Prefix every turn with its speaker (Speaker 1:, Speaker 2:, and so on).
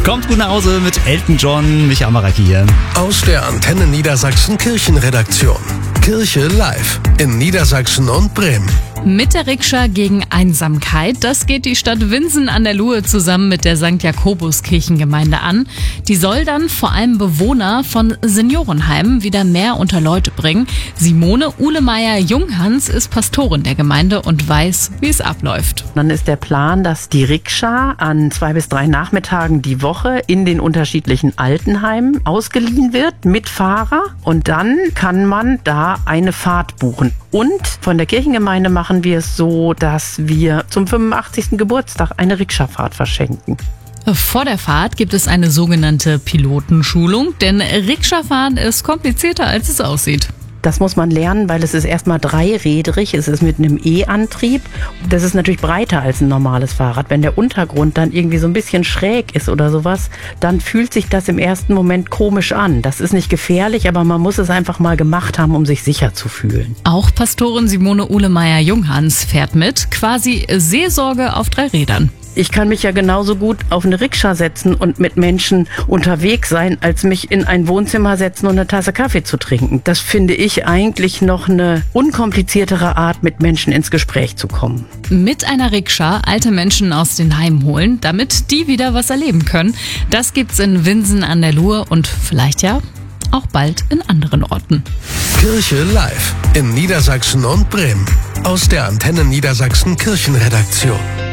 Speaker 1: Kommt gut nach Hause mit Elton John, Micha Amaraki hier.
Speaker 2: Aus der Antenne Niedersachsen Kirchenredaktion. Kirche live in Niedersachsen und Bremen.
Speaker 3: Mit der Rikscha gegen Einsamkeit, das geht die Stadt Winsen an der Luhe zusammen mit der St. Jakobus-Kirchengemeinde an. Die soll dann vor allem Bewohner von Seniorenheimen wieder mehr unter Leute bringen. Simone Uhlemeier-Junghans ist Pastorin der Gemeinde und weiß, wie es abläuft.
Speaker 4: Dann ist der Plan, dass die Rikscha an 2 bis 3 Nachmittagen die Woche in den unterschiedlichen Altenheimen ausgeliehen wird mit Fahrer. Und dann kann man da eine Fahrt buchen. Und von der Kirchengemeinde machen wir es so, dass wir zum 85. Geburtstag eine Rikscha-Fahrt verschenken.
Speaker 3: Vor der Fahrt gibt es eine sogenannte Pilotenschulung, denn Rikscha-Fahren ist komplizierter, als es aussieht.
Speaker 4: Das muss man lernen, weil es ist erstmal dreirädrig, es ist mit einem E-Antrieb. Das ist natürlich breiter als ein normales Fahrrad. Wenn der Untergrund dann irgendwie so ein bisschen schräg ist oder sowas, dann fühlt sich das im ersten Moment komisch an. Das ist nicht gefährlich, aber man muss es einfach mal gemacht haben, um sich sicher zu fühlen.
Speaker 3: Auch Pastorin Simone Uhlemeier-Junghans fährt mit, quasi Seelsorge auf 3 Rädern.
Speaker 4: Ich kann mich ja genauso gut auf eine Rikscha setzen und mit Menschen unterwegs sein, als mich in ein Wohnzimmer setzen und eine Tasse Kaffee zu trinken. Das finde ich eigentlich noch eine unkompliziertere Art, mit Menschen ins Gespräch zu kommen.
Speaker 3: Mit einer Rikscha alte Menschen aus den Heimen holen, damit die wieder was erleben können. Das gibt's in Winsen an der Luhe und vielleicht ja auch bald in anderen Orten.
Speaker 2: Kirche live in Niedersachsen und Bremen. Aus der Antenne Niedersachsen Kirchenredaktion.